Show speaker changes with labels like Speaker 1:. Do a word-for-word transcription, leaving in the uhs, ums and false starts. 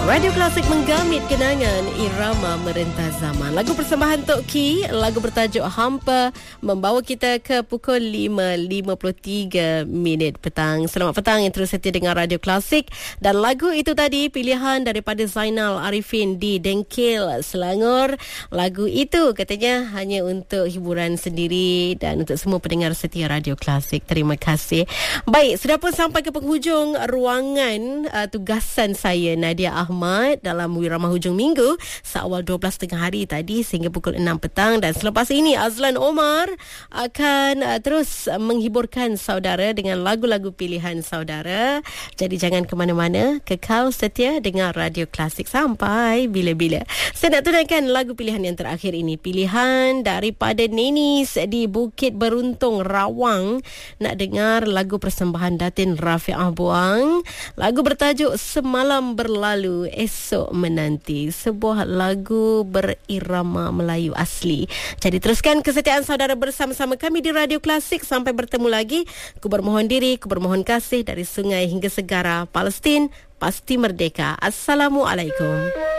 Speaker 1: Radio Klasik menggamit kenangan irama merentas zaman. Lagu persembahan Tok Ki, lagu bertajuk Hampa, membawa kita ke pukul lima lima puluh tiga minit petang. Selamat petang yang terus setia dengan Radio Klasik. Dan lagu itu tadi pilihan daripada Zainal Arifin di Dengkil, Selangor. Lagu itu katanya hanya untuk hiburan sendiri dan untuk semua pendengar setia Radio Klasik. Terima kasih. Baik, sudah pun sampai ke penghujung ruangan uh, tugasan saya, Nadia Ahmad, dalam Wirama Hujung Minggu seawal dua belas tengah hari tadi sehingga pukul enam petang. Dan selepas ini Azlan Omar akan uh, terus menghiburkan saudara dengan lagu-lagu pilihan saudara. Jadi jangan ke mana-mana, kekal setia dengan Radio Klasik sampai bila-bila. Saya nak tunaikan lagu pilihan yang terakhir ini, pilihan daripada Nenis di Bukit Beruntung, Rawang. Nak dengar lagu persembahan Datin Rafi'ah Buang, lagu bertajuk Semalam Berlalu Esok Menanti, sebuah lagu berirama Melayu asli. Jadi teruskan kesetiaan saudara bersama-sama kami di Radio Klasik sampai bertemu lagi. Ku bermohon diri, ku bermohon kasih dari sungai hingga segara. Palestin pasti merdeka. Assalamualaikum.